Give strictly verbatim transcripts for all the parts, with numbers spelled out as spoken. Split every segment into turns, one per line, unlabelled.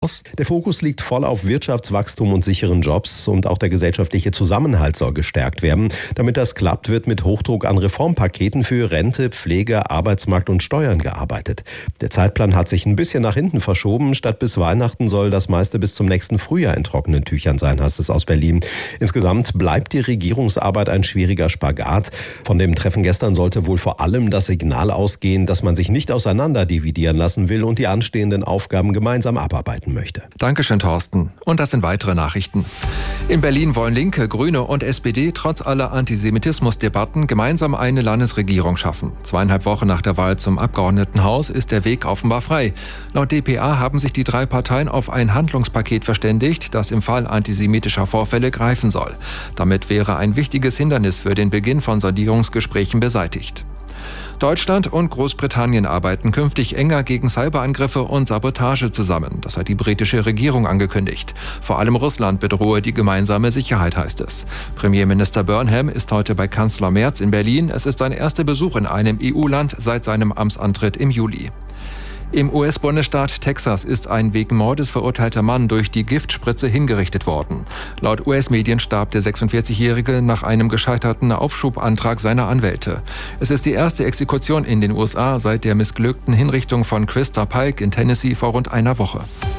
Der Fokus liegt voll auf Wirtschaftswachstum und sicheren Jobs und auch der gesellschaftliche Zusammenhalt soll gestärkt werden. Damit das klappt, wird mit Hochdruck an Reformpaketen für Rente, Pflege, Arbeitsmarkt und Steuern gearbeitet. Der Zeitplan hat sich ein bisschen nach hinten verschoben. Statt bis Weihnachten soll das meiste bis zum nächsten Frühjahr in trockenen Tüchern sein, heißt es aus Berlin. Insgesamt bleibt die Regierungsarbeit ein schwieriger Spagat. Von dem Treffen gestern sollte wohl vor allem das Signal ausgehen, dass man sich nicht auseinander dividieren lassen will und die anstehenden Aufgaben gemeinsam abarbeiten möchte.
Dankeschön, Thorsten. Und das sind weitere Nachrichten. In Berlin wollen Linke, Grüne und S P D trotz aller Antisemitismusdebatten gemeinsam eine Landesregierung schaffen. Zweieinhalb Wochen nach der Wahl zum Abgeordnetenhaus ist der Weg offenbar frei. Laut d p a haben sich die drei Parteien auf ein Handlungspaket verständigt, das im Fall antisemitischer Vorfälle greifen soll. Damit wäre ein wichtiges Hindernis für den Beginn von Sondierungsgesprächen beseitigt. Deutschland und Großbritannien arbeiten künftig enger gegen Cyberangriffe und Sabotage zusammen. Das hat die britische Regierung angekündigt. Vor allem Russland bedrohe die gemeinsame Sicherheit, heißt es. Premierminister Burnham ist heute bei Kanzler Merz in Berlin. Es ist sein erster Besuch in einem E U-Land seit seinem Amtsantritt im Juli. Im U S-Bundesstaat Texas ist ein wegen Mordes verurteilter Mann durch die Giftspritze hingerichtet worden. Laut U S-Medien starb der sechsundvierzigjährige nach einem gescheiterten Aufschubantrag seiner Anwälte. Es ist die erste Exekution in den U S A seit der missglückten Hinrichtung von Christa Pike in Tennessee vor rund einer Woche.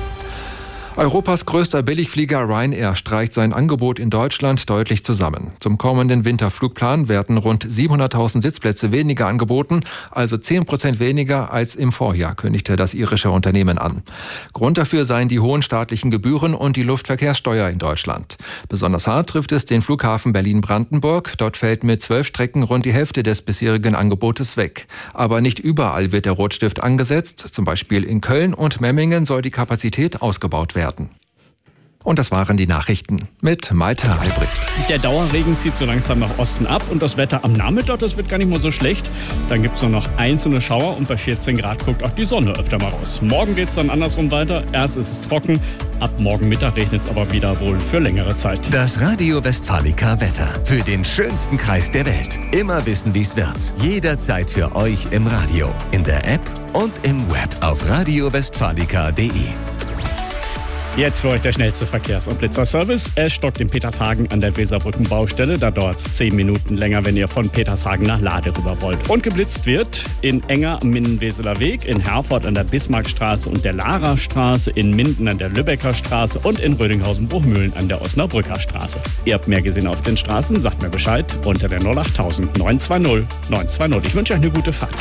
Europas größter Billigflieger Ryanair streicht sein Angebot in Deutschland deutlich zusammen. Zum kommenden Winterflugplan werden rund siebenhunderttausend Sitzplätze weniger angeboten, also zehn Prozent weniger als im Vorjahr, kündigte das irische Unternehmen an. Grund dafür seien die hohen staatlichen Gebühren und die Luftverkehrssteuer in Deutschland. Besonders hart trifft es den Flughafen Berlin-Brandenburg. Dort fällt mit zwölf Strecken rund die Hälfte des bisherigen Angebotes weg. Aber nicht überall wird der Rotstift angesetzt. Zum Beispiel in Köln und Memmingen soll die Kapazität ausgebaut werden. Und das waren die Nachrichten mit Malte Albrecht.
Der Dauerregen zieht so langsam nach Osten ab und das Wetter am Nachmittag, das wird gar nicht mal so schlecht. Dann gibt es nur noch einzelne Schauer und bei vierzehn Grad guckt auch die Sonne öfter mal raus. Morgen geht es dann andersrum weiter. Erst ist es trocken, ab morgen Mittag regnet es aber wieder wohl für längere Zeit.
Das Radio Westfalica Wetter. Für den schönsten Kreis der Welt. Immer wissen, wie es wird. Jederzeit für euch im Radio, in der App und im Web auf radio westfalica punkt de.
Jetzt für euch der schnellste Verkehrs- und Blitzerservice. Es stockt in Petershagen an der Weserbrückenbaustelle. Da dauert es zehn Minuten länger, wenn ihr von Petershagen nach Lade rüber wollt. Und geblitzt wird in Enger am Minden-Weseler Weg, in Herford an der Bismarckstraße und der Larastraße, in Minden an der Lübecker Straße und in Rödinghausen-Bruchmühlen an der Osnabrücker Straße. Ihr habt mehr gesehen auf den Straßen, sagt mir Bescheid unter der null acht null neun zwei null neun zwei null. Ich wünsche euch eine gute Fahrt.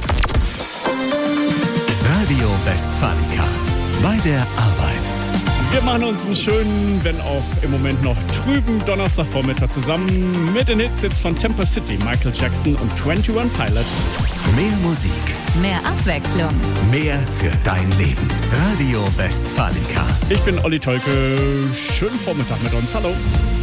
Radio Westfalica. Bei der Arbeit.
Wir machen uns einen schönen, wenn auch im Moment noch trüben Donnerstagvormittag zusammen mit den Hits jetzt von Temper City, Michael Jackson und einundzwanzig Pilot.
Mehr Musik.
Mehr Abwechslung.
Mehr für dein Leben. Radio Westfalica.
Ich bin Olli Tolke. Schönen Vormittag mit uns. Hallo.